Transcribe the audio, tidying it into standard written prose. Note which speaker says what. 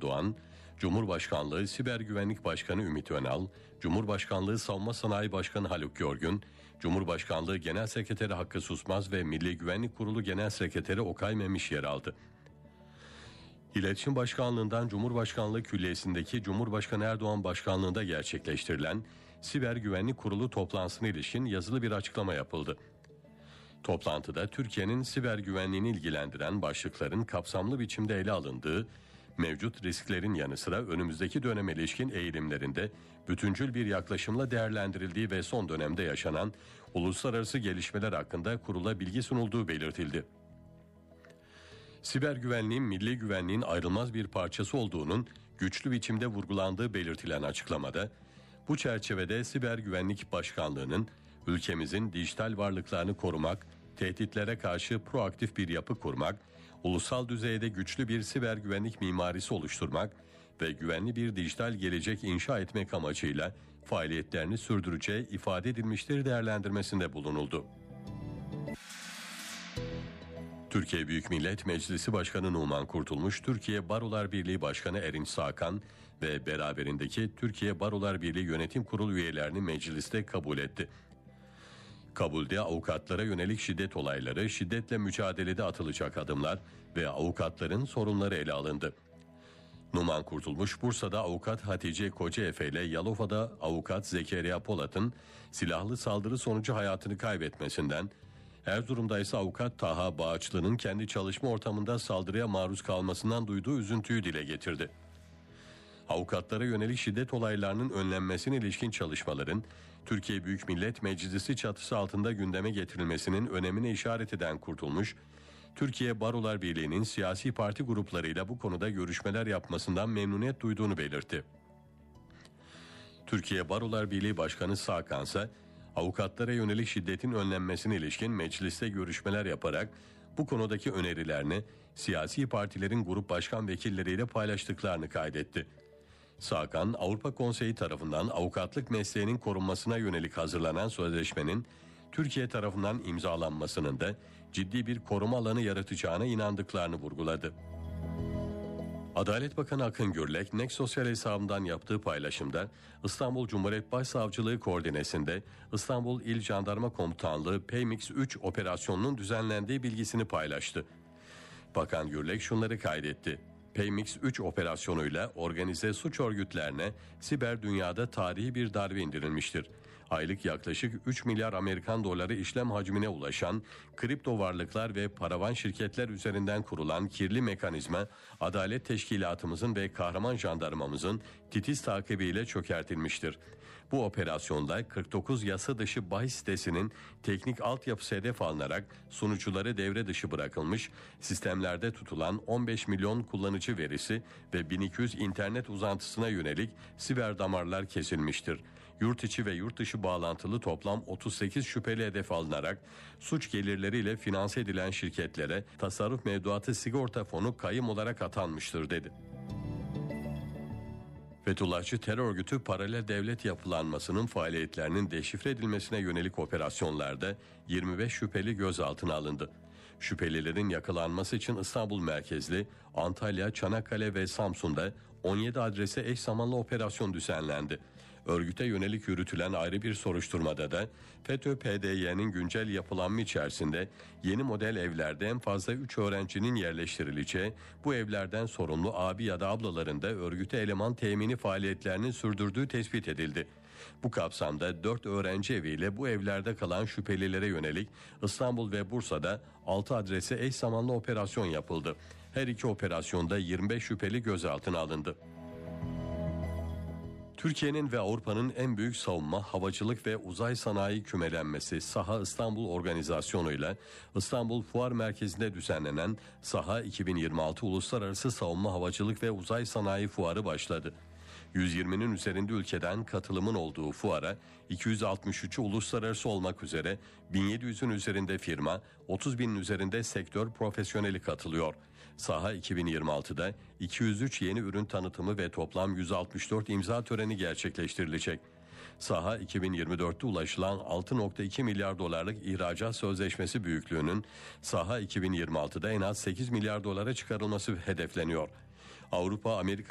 Speaker 1: Doğan, Cumhurbaşkanlığı Siber Güvenlik Başkanı Ümit Önal, Cumhurbaşkanlığı Savunma Sanayi Başkanı Haluk Görgün, Cumhurbaşkanlığı Genel Sekreteri Hakkı Susmaz ve Milli Güvenlik Kurulu Genel Sekreteri Okay Memiş yer aldı. İletişim Başkanlığı'ndan Cumhurbaşkanlığı Külliyesi'ndeki Cumhurbaşkanı Erdoğan Başkanlığı'nda gerçekleştirilen Siber Güvenlik Kurulu toplantısına ilişkin yazılı bir açıklama yapıldı. Toplantıda Türkiye'nin siber güvenliğini ilgilendiren başlıkların kapsamlı biçimde ele alındığı, mevcut risklerin yanı sıra önümüzdeki döneme ilişkin eğilimlerinde bütüncül bir yaklaşımla değerlendirildiği ve son dönemde yaşanan uluslararası gelişmeler hakkında kurula bilgi sunulduğu belirtildi. Siber güvenliğin milli güvenliğin ayrılmaz bir parçası olduğunun güçlü biçimde vurgulandığı belirtilen açıklamada, bu çerçevede Siber Güvenlik Başkanlığı'nın ülkemizin dijital varlıklarını korumak, tehditlere karşı proaktif bir yapı kurmak, ulusal düzeyde güçlü bir siber güvenlik mimarisi oluşturmak ve güvenli bir dijital gelecek inşa etmek amacıyla faaliyetlerini sürdüreceği ifade edilmiştir değerlendirmesinde bulunuldu. Türkiye Büyük Millet Meclisi Başkanı Numan Kurtulmuş, Türkiye Barolar Birliği Başkanı Erinç Sağkan ve beraberindeki Türkiye Barolar Birliği Yönetim Kurulu üyelerini mecliste kabul etti. Kabulde avukatlara yönelik şiddet olayları, şiddetle mücadelede atılacak adımlar ve avukatların sorunları ele alındı. Numan Kurtulmuş, Bursa'da avukat Hatice Kocaefe ile Yalova'da avukat Zekeriya Polat'ın silahlı saldırı sonucu hayatını kaybetmesinden, Erzurum'da ise avukat Taha Bağaçlı'nın kendi çalışma ortamında saldırıya maruz kalmasından duyduğu üzüntüyü dile getirdi. Avukatlara yönelik şiddet olaylarının önlenmesine ilişkin çalışmaların Türkiye Büyük Millet Meclisi çatısı altında gündeme getirilmesinin önemine işaret eden Kurtulmuş, Türkiye Barolar Birliği'nin siyasi parti gruplarıyla bu konuda görüşmeler yapmasından memnuniyet duyduğunu belirtti. Türkiye Barolar Birliği Başkanı Sağkan ise avukatlara yönelik şiddetin önlenmesine ilişkin mecliste görüşmeler yaparak bu konudaki önerilerini siyasi partilerin grup başkan vekilleriyle paylaştıklarını kaydetti. Sağkan, Avrupa Konseyi tarafından avukatlık mesleğinin korunmasına yönelik hazırlanan sözleşmenin Türkiye tarafından imzalanmasının da ciddi bir koruma alanı yaratacağına inandıklarını vurguladı. Adalet Bakanı Akın Gürlek, Next Sosyal hesabından yaptığı paylaşımda İstanbul Cumhuriyet Başsavcılığı koordinesinde İstanbul İl Jandarma Komutanlığı PMX 3 operasyonunun düzenlendiği bilgisini paylaştı. Bakan Gürlek şunları kaydetti. PMX 3 operasyonuyla organize suç örgütlerine siber dünyada tarihi bir darbe indirilmiştir. Aylık yaklaşık 3 milyar Amerikan doları işlem hacmine ulaşan kripto varlıklar ve paravan şirketler üzerinden kurulan kirli mekanizma, Adalet Teşkilatımızın ve kahraman jandarmamızın titiz takibiyle çökertilmiştir. Bu operasyonda 49 yasa dışı bahis sitesinin teknik altyapısı hedef alınarak sunucuları devre dışı bırakılmış, sistemlerde tutulan 15 milyon kullanıcı verisi ve 1200 internet uzantısına yönelik siber damarlar kesilmiştir. Yurt içi ve yurt dışı bağlantılı toplam 38 şüpheli hedef alınarak suç gelirleriyle finanse edilen şirketlere tasarruf mevduatı sigorta fonu kayım olarak atanmıştır dedi. Fethullahçı terör örgütü paralel devlet yapılanmasının faaliyetlerinin deşifre edilmesine yönelik operasyonlarda 25 şüpheli gözaltına alındı. Şüphelilerin yakalanması için İstanbul merkezli, Antalya, Çanakkale ve Samsun'da 17 adrese eş zamanlı operasyon düzenlendi. Örgüte yönelik yürütülen ayrı bir soruşturmada da FETÖ-PDY'nin güncel yapılanma içerisinde yeni model evlerde en fazla 3 öğrencinin yerleştirileceği, bu evlerden sorumlu abi ya da ablaların da örgüte eleman temini faaliyetlerini sürdürdüğü tespit edildi. Bu kapsamda 4 öğrenci eviyle bu evlerde kalan şüphelilere yönelik İstanbul ve Bursa'da 6 adrese eş zamanlı operasyon yapıldı. Her iki operasyonda 25 şüpheli gözaltına alındı. Türkiye'nin ve Avrupa'nın en büyük savunma, havacılık ve uzay sanayi kümelenmesi SAHA İstanbul organizasyonuyla İstanbul Fuar Merkezi'nde düzenlenen SAHA 2026 Uluslararası Savunma Havacılık ve Uzay Sanayi Fuarı başladı. 120'nin üzerinde ülkeden katılımın olduğu fuara 263'ü uluslararası olmak üzere 1700'ün üzerinde firma, 30.000'in üzerinde sektör profesyoneli katılıyor. SAHA 2026'da 203 yeni ürün tanıtımı ve toplam 164 imza töreni gerçekleştirilecek. SAHA 2024'te ulaşılan 6.2 milyar dolarlık ihracat sözleşmesi büyüklüğünün SAHA 2026'da en az 8 milyar dolara çıkarılması hedefleniyor. Avrupa, Amerika